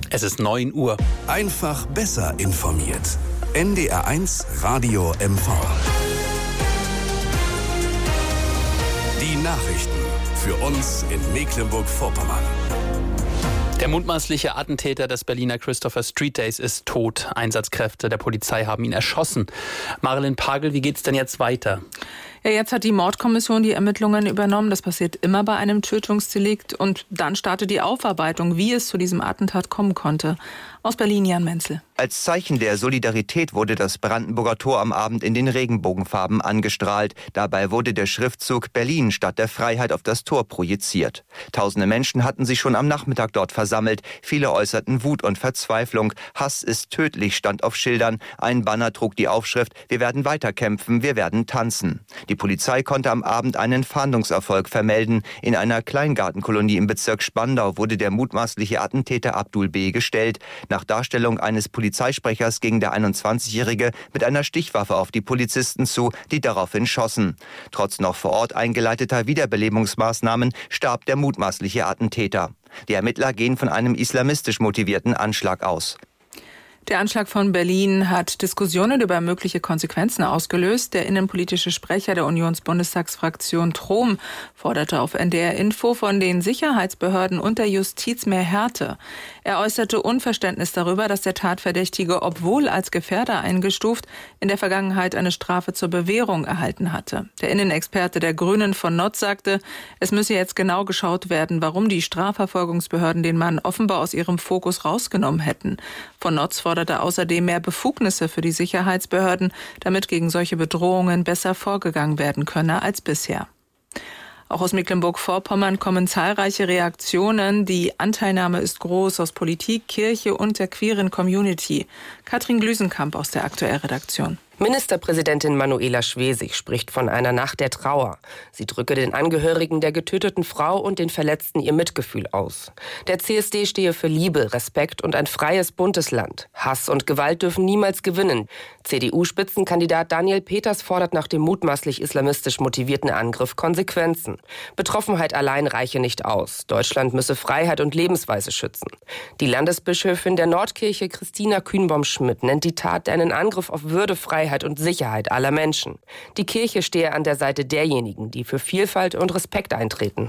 Es ist 9 Uhr. Einfach besser informiert. NDR1 Radio MV. Die Nachrichten für uns in Mecklenburg-Vorpommern. Der mutmaßliche Attentäter des Berliner Christopher Street Days ist tot. Einsatzkräfte der Polizei haben ihn erschossen. Marilyn Pagel, wie geht's denn jetzt weiter? Ja, jetzt hat die Mordkommission die Ermittlungen übernommen. Das passiert immer bei einem Tötungsdelikt. Und dann startet die Aufarbeitung, wie es zu diesem Attentat kommen konnte. Aus Berlin, Jan Menzel. Als Zeichen der Solidarität wurde das Brandenburger Tor am Abend in den Regenbogenfarben angestrahlt. Dabei wurde der Schriftzug Berlin Stadt der Freiheit auf das Tor projiziert. Tausende Menschen hatten sich schon am Nachmittag dort versammelt. Viele äußerten Wut und Verzweiflung. Hass ist tödlich, stand auf Schildern. Ein Banner trug die Aufschrift: Wir werden weiterkämpfen, wir werden tanzen. Die Polizei konnte am Abend einen Fahndungserfolg vermelden. In einer Kleingartenkolonie im Bezirk Spandau wurde der mutmaßliche Attentäter Abdul B. gestellt. Nach Darstellung eines Polizeisprechers ging der 21-Jährige mit einer Stichwaffe auf die Polizisten zu, die daraufhin schossen. Trotz noch vor Ort eingeleiteter Wiederbelebungsmaßnahmen starb der mutmaßliche Attentäter. Die Ermittler gehen von einem islamistisch motivierten Anschlag aus. Der Anschlag von Berlin hat Diskussionen über mögliche Konsequenzen ausgelöst. Der innenpolitische Sprecher der Unionsbundestagsfraktion Trom forderte auf NDR Info von den Sicherheitsbehörden und der Justiz mehr Härte. Er äußerte Unverständnis darüber, dass der Tatverdächtige, obwohl als Gefährder eingestuft, in der Vergangenheit eine Strafe zur Bewährung erhalten hatte. Der Innenexperte der Grünen von Notz sagte, es müsse jetzt genau geschaut werden, warum die Strafverfolgungsbehörden den Mann offenbar aus ihrem Fokus rausgenommen hätten. Von Notz forderte außerdem mehr Befugnisse für die Sicherheitsbehörden, damit gegen solche Bedrohungen besser vorgegangen werden könne als bisher. Auch aus Mecklenburg-Vorpommern kommen zahlreiche Reaktionen. Die Anteilnahme ist groß aus Politik, Kirche und der queeren Community. Katrin Glüsenkamp aus der Aktuell-Redaktion. Ministerpräsidentin Manuela Schwesig spricht von einer Nacht der Trauer. Sie drücke den Angehörigen der getöteten Frau und den Verletzten ihr Mitgefühl aus. Der CSD stehe für Liebe, Respekt und ein freies, buntes Land. Hass und Gewalt dürfen niemals gewinnen. CDU-Spitzenkandidat Daniel Peters fordert nach dem mutmaßlich islamistisch motivierten Angriff Konsequenzen. Betroffenheit allein reiche nicht aus. Deutschland müsse Freiheit und Lebensweise schützen. Die Landesbischöfin der Nordkirche Christina Kühnbaum-Schmidt nennt die Tat einen Angriff auf Würde, Freiheit und Sicherheit aller Menschen. Die Kirche stehe an der Seite derjenigen, die für Vielfalt und Respekt eintreten.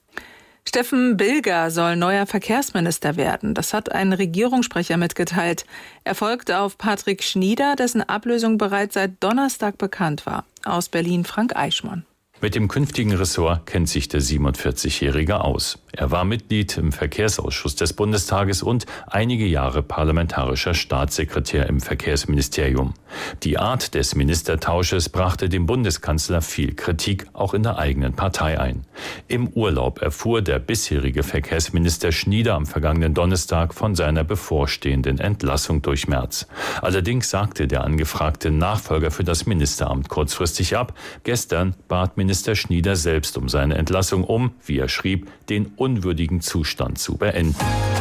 Steffen Bilger soll neuer Verkehrsminister werden. Das hat ein Regierungssprecher mitgeteilt. Er folgte auf Patrick Schnieder, dessen Ablösung bereits seit Donnerstag bekannt war. Aus Berlin Frank Eichmann. Mit dem künftigen Ressort kennt sich der 47-Jährige aus. Er war Mitglied im Verkehrsausschuss des Bundestages und einige Jahre parlamentarischer Staatssekretär im Verkehrsministerium. Die Art des Ministertausches brachte dem Bundeskanzler viel Kritik, auch in der eigenen Partei ein. Im Urlaub erfuhr der bisherige Verkehrsminister Schnieder am vergangenen Donnerstag von seiner bevorstehenden Entlassung durch Merz. Allerdings sagte der angefragte Nachfolger für das Ministeramt kurzfristig ab. Gestern bat Minister Schnieder selbst um seine Entlassung, um, wie er schrieb, den unwürdigen Zustand zu beenden.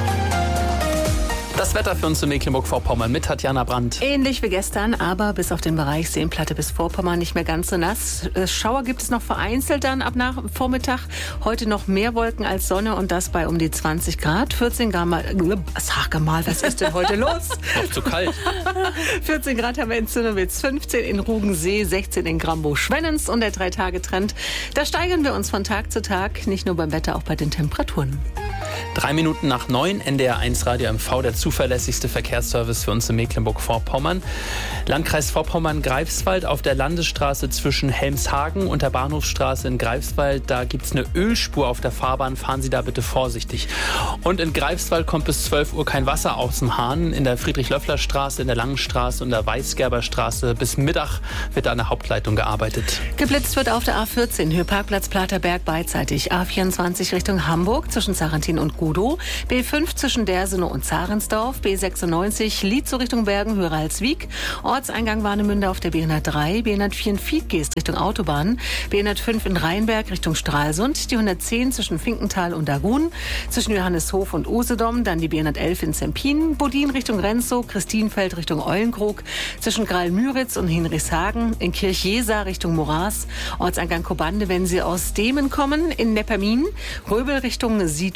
Das Wetter für uns in Mecklenburg-Vorpommern mit Tatjana Brandt. Ähnlich wie gestern, aber bis auf den Bereich Seenplatte bis Vorpommern nicht mehr ganz so nass. Schauer gibt es noch vereinzelt dann ab Vormittag. Heute noch mehr Wolken als Sonne und das bei um die 20 Grad. 14 Grad sag mal, was ist denn heute los? Noch zu kalt. 14 Grad haben wir in Zinnowitz, 15 in Rugensee, 16 in Grambow-Schwennens und der 3-Tage-Trend. Da steigern wir uns von Tag zu Tag, nicht nur beim Wetter, auch bei den Temperaturen. 3 Minuten nach 9, NDR1 Radio MV, der zuverlässigste Verkehrsservice für uns in Mecklenburg-Vorpommern. Landkreis Vorpommern-Greifswald auf der Landesstraße zwischen Helmshagen und der Bahnhofsstraße in Greifswald. Da gibt es eine Ölspur auf der Fahrbahn. Fahren Sie da bitte vorsichtig. Und in Greifswald kommt bis 12 Uhr kein Wasser aus dem Hahn. In der Friedrich-Löffler-Straße, in der Langenstraße und der Weißgerberstraße bis Mittag wird an der Hauptleitung gearbeitet. Geblitzt wird auf der A14, Höhe Parkplatz Platerberg beidseitig. A24 Richtung Hamburg zwischen Sarantin und Gudow. B5 zwischen Dersenow und Zarensdorf. B96 Lietzow Richtung Bergen, Höhe Ralswiek. Ortseingang Warnemünde auf der B103. B104 in Fiedgeest Richtung Autobahn. B105 in Rheinberg Richtung Stralsund. Die 110 zwischen Finkenthal und Dagun. Zwischen Johanneshof und Usedom. Dann die B111 in Zempin. Bodin Richtung Renzow. Christienfeld Richtung Eulenkrog. Zwischen Graal-Müritz und Hinrichshagen. In Kirchjesa Richtung Moraß. Ortseingang Kobande, wenn Sie aus Demen kommen. In Neppermin. Röbel Richtung Sito, Höhe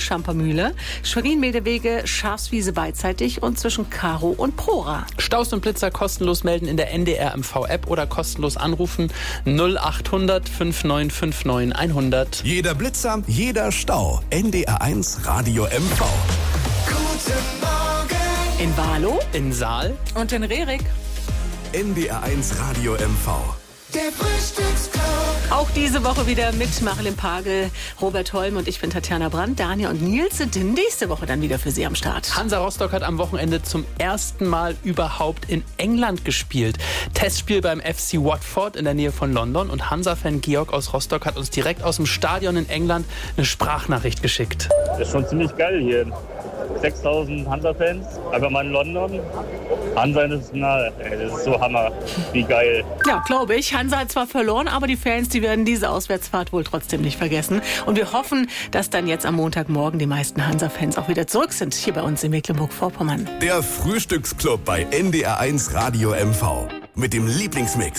Schampermühle, Schwerin-Medewege, Schafswiese beidseitig und zwischen Karo und Prora. Staus und Blitzer kostenlos melden in der NDR MV-App oder kostenlos anrufen 0800 5959 100. Jeder Blitzer, jeder Stau. NDR1 Radio MV. Guten Morgen. In Warlow, In Saal Und in Rerik. NDR1 Radio MV. Der Frühstücksclub. auch diese Woche wieder mit Marilyn Pagel, Robert Holm und ich bin Tatjana Brandt. Daniel und Nils sind nächste Woche dann wieder für Sie am Start. Hansa Rostock hat am Wochenende zum ersten Mal überhaupt in England gespielt. Testspiel beim FC Watford in der Nähe von London. Und Hansa-Fan Georg aus Rostock hat uns direkt aus dem Stadion in England eine Sprachnachricht geschickt. Das ist schon ziemlich geil hier. 6000 Hansa-Fans, einfach mal in London. Hansa International, das ist so Hammer. Wie geil. Ja, glaube ich. Hansa hat zwar verloren, aber die Fans, die werden diese Auswärtsfahrt wohl trotzdem nicht vergessen. Und wir hoffen, dass dann jetzt am Montagmorgen die meisten Hansa-Fans auch wieder zurück sind, hier bei uns in Mecklenburg-Vorpommern. Der Frühstücksclub bei NDR1 Radio MV. Mit dem Lieblingsmix